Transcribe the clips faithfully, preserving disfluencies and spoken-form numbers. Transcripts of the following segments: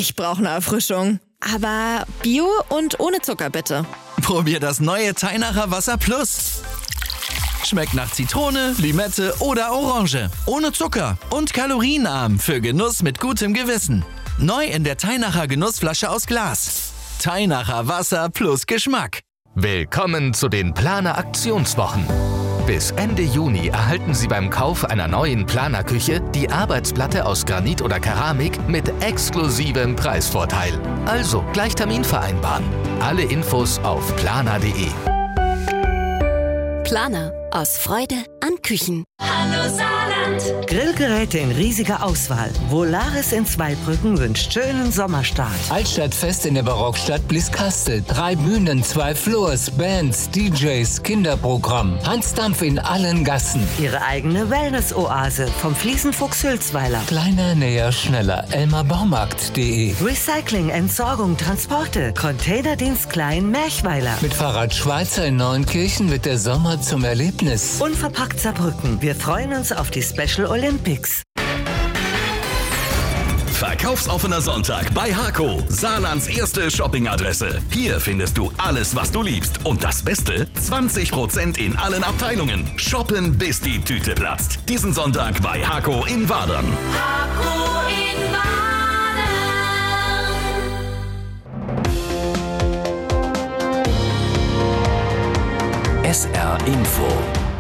Ich brauche eine Erfrischung. Aber Bio und ohne Zucker bitte. Probier das neue Teinacher Wasser Plus. Schmeckt nach Zitrone, Limette oder Orange. Ohne Zucker und kalorienarm für Genuss mit gutem Gewissen. Neu in der Teinacher Genussflasche aus Glas. Teinacher Wasser plus Geschmack. Willkommen zu den Planer Aktionswochen. Bis Ende Juni erhalten Sie beim Kauf einer neuen Planer-Küche die Arbeitsplatte aus Granit oder Keramik mit exklusivem Preisvorteil. Also gleich Termin vereinbaren. Alle Infos auf planer punkt de. Planer. Aus Freude an Küchen. Hallo Saarland. Grillgeräte in riesiger Auswahl. Volaris in Zweibrücken wünscht schönen Sommerstart. Altstadtfest in der Barockstadt Blieskastel. Drei Bühnen, zwei Floors, Bands, D Js, Kinderprogramm. Hansdampf in allen Gassen. Ihre eigene Wellness-Oase vom Fliesenfuchs Hülsweiler. Kleiner, näher, schneller. elmar baumarkt punkt de. Recycling, Entsorgung, Transporte. Containerdienst Klein Merchweiler. Mit Fahrrad Schweizer in Neunkirchen wird der Sommer zum Erlebnis. Unverpackt Saarbrücken. Wir freuen uns auf die Special Olympics. Verkaufsoffener Sonntag bei Haco, Saarlands erste Shoppingadresse. Hier findest du alles, was du liebst. Und das Beste, zwanzig Prozent in allen Abteilungen. Shoppen, bis die Tüte platzt. Diesen Sonntag bei Haco in Wadern. Haco in Wadern. S R Info.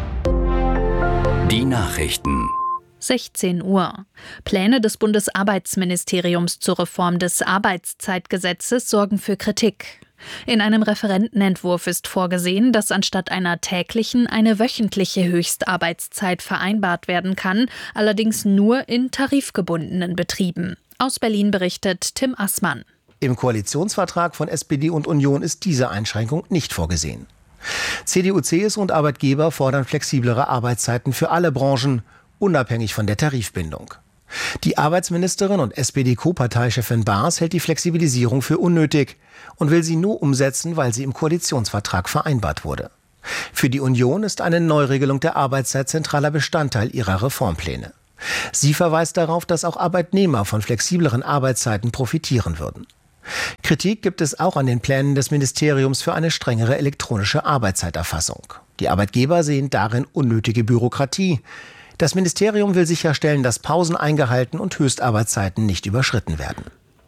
Die Nachrichten. sechzehn Uhr. Pläne des Bundesarbeitsministeriums zur Reform des Arbeitszeitgesetzes sorgen für Kritik. In einem Referentenentwurf ist vorgesehen, dass anstatt einer täglichen eine wöchentliche Höchstarbeitszeit vereinbart werden kann, allerdings nur in tarifgebundenen Betrieben. Aus Berlin berichtet Tim Assmann. Im Koalitionsvertrag von S P D und Union ist diese Einschränkung nicht vorgesehen. C D U, C S U und Arbeitgeber fordern flexiblere Arbeitszeiten für alle Branchen, unabhängig von der Tarifbindung. Die Arbeitsministerin und S P D-Co-Parteichefin Baas hält die Flexibilisierung für unnötig und will sie nur umsetzen, weil sie im Koalitionsvertrag vereinbart wurde. Für die Union ist eine Neuregelung der Arbeitszeit zentraler Bestandteil ihrer Reformpläne. Sie verweist darauf, dass auch Arbeitnehmer von flexibleren Arbeitszeiten profitieren würden. Kritik gibt es auch an den Plänen des Ministeriums für eine strengere elektronische Arbeitszeiterfassung. Die Arbeitgeber sehen darin unnötige Bürokratie. Das Ministerium will sicherstellen, dass Pausen eingehalten und Höchstarbeitszeiten nicht überschritten werden.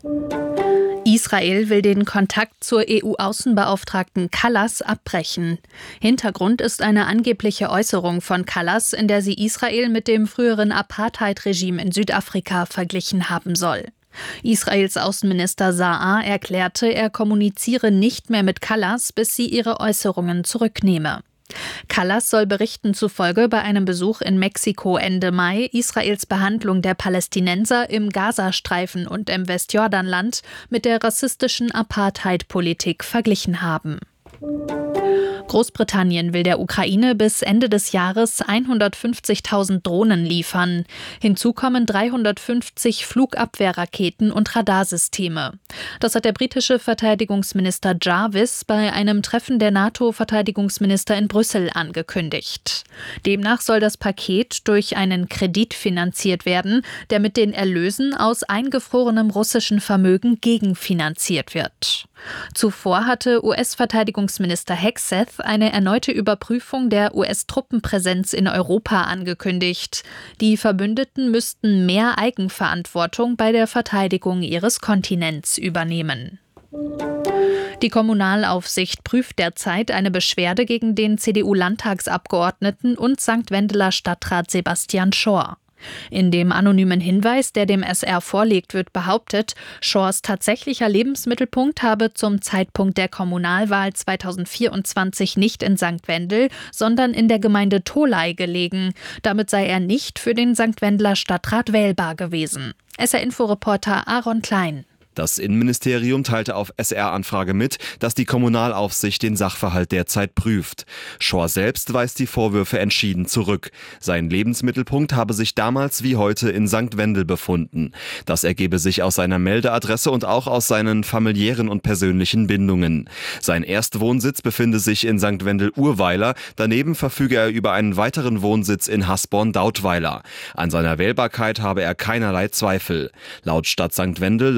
Israel will den Kontakt zur E U-Außenbeauftragten Kallas abbrechen. Hintergrund ist eine angebliche Äußerung von Kallas, in der sie Israel mit dem früheren Apartheid-Regime in Südafrika verglichen haben soll. Israels Außenminister Saar erklärte, er kommuniziere nicht mehr mit Kallas, bis sie ihre Äußerungen zurücknehme. Kallas soll Berichten zufolge bei einem Besuch in Mexiko Ende Mai Israels Behandlung der Palästinenser im Gazastreifen und im Westjordanland mit der rassistischen Apartheid-Politik verglichen haben. Großbritannien will der Ukraine bis Ende des Jahres hundertfünfzigtausend Drohnen liefern. Hinzu kommen dreihundertfünfzig Flugabwehrraketen und Radarsysteme. Das hat der britische Verteidigungsminister Jarvis bei einem Treffen der NATO-Verteidigungsminister in Brüssel angekündigt. Demnach soll das Paket durch einen Kredit finanziert werden, der mit den Erlösen aus eingefrorenem russischen Vermögen gegenfinanziert wird. Zuvor hatte U S-Verteidigungsminister Hegseth eine erneute Überprüfung der U S-Truppenpräsenz in Europa angekündigt. Die Verbündeten müssten mehr Eigenverantwortung bei der Verteidigung ihres Kontinents übernehmen. Die Kommunalaufsicht prüft derzeit eine Beschwerde gegen den C D U-Landtagsabgeordneten und Sankt Wendeler Stadtrat Sebastian Schor. In dem anonymen Hinweis, der dem S R vorliegt, wird behauptet, Schors tatsächlicher Lebensmittelpunkt habe zum Zeitpunkt der Kommunalwahl zweitausendvierundzwanzig nicht in Sankt Wendel, sondern in der Gemeinde Tholey gelegen. Damit sei er nicht für den Sankt Wendeler Stadtrat wählbar gewesen. S R-Inforeporter Aaron Klein. Das Innenministerium teilte auf S R-Anfrage mit, dass die Kommunalaufsicht den Sachverhalt derzeit prüft. Schor selbst weist die Vorwürfe entschieden zurück. Sein Lebensmittelpunkt habe sich damals wie heute in Sankt Wendel befunden. Das ergebe sich aus seiner Meldeadresse und auch aus seinen familiären und persönlichen Bindungen. Sein Erstwohnsitz befinde sich in Sankt Wendel-Urweiler. Daneben verfüge er über einen weiteren Wohnsitz in Hasborn-Dautweiler. An seiner Wählbarkeit habe er keinerlei Zweifel. Laut Stadt Sankt Wendel lagen vor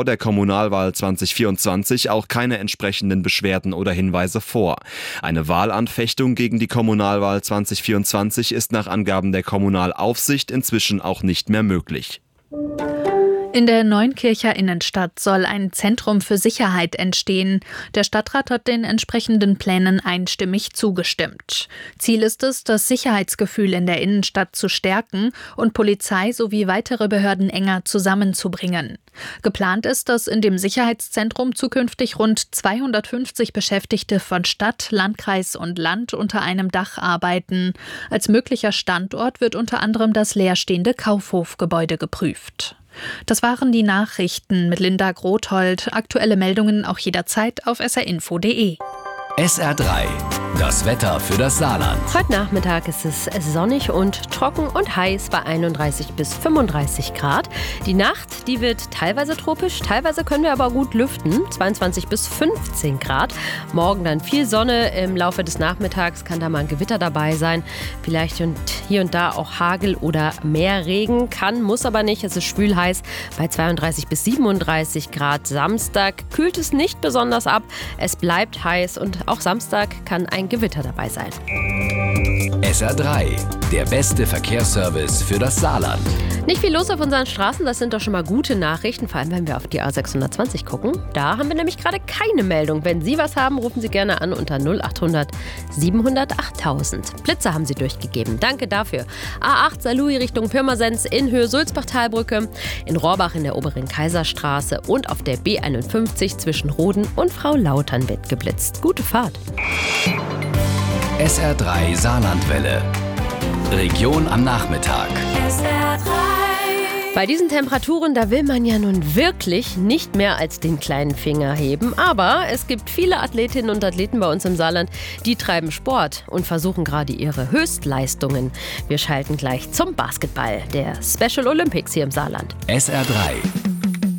vor der Kommunalwahl zwanzig vierundzwanzig auch keine entsprechenden Beschwerden oder Hinweise vor. Eine Wahlanfechtung gegen die Kommunalwahl zwanzig vierundzwanzig ist nach Angaben der Kommunalaufsicht inzwischen auch nicht mehr möglich. In der Neunkircher Innenstadt soll ein Zentrum für Sicherheit entstehen. Der Stadtrat hat den entsprechenden Plänen einstimmig zugestimmt. Ziel ist es, das Sicherheitsgefühl in der Innenstadt zu stärken und Polizei sowie weitere Behörden enger zusammenzubringen. Geplant ist, dass in dem Sicherheitszentrum zukünftig rund zweihundertfünfzig Beschäftigte von Stadt, Landkreis und Land unter einem Dach arbeiten. Als möglicher Standort wird unter anderem das leerstehende Kaufhofgebäude geprüft. Das waren die Nachrichten mit Linda Grothold. Aktuelle Meldungen auch jederzeit auf s r info punkt d e. S R drei. Das Wetter für das Saarland. Heute Nachmittag ist es sonnig und trocken und heiß bei einunddreißig bis fünfunddreißig Grad. Die Nacht, die wird teilweise tropisch, teilweise können wir aber gut lüften. zweiundzwanzig bis fünfzehn Grad. Morgen dann viel Sonne. Im Laufe des Nachmittags kann da mal ein Gewitter dabei sein. Vielleicht und hier und da auch Hagel oder mehr Regen. Kann, muss aber nicht. Es ist schwül heiß bei zweiunddreißig bis siebenunddreißig Grad. Samstag kühlt es nicht besonders ab. Es bleibt heiß und auch Samstag kann ein Gewitter dabei sein. S R drei, der beste Verkehrsservice für das Saarland. Nicht viel los auf unseren Straßen, das sind doch schon mal gute Nachrichten, vor allem wenn wir auf die A sechshundertzwanzig gucken. Da haben wir nämlich gerade keine Meldung. Wenn Sie was haben, rufen Sie gerne an unter null achthundert siebenhundert achttausend. Blitze haben Sie durchgegeben. Danke dafür. A acht Saarlouis Richtung Pirmasens in Höhe Sulzbach-Talbrücke, in Rohrbach in der oberen Kaiserstraße und auf der B einundfünfzig zwischen Roden und Frau Lautern wird geblitzt. Gute Fahrt. S R drei Saarlandwelle. Region am Nachmittag. S R drei. Bei diesen Temperaturen, da will man ja nun wirklich nicht mehr als den kleinen Finger heben. Aber es gibt viele Athletinnen und Athleten bei uns im Saarland, die treiben Sport und versuchen gerade ihre Höchstleistungen. Wir schalten gleich zum Basketball der Special Olympics hier im Saarland. S R drei.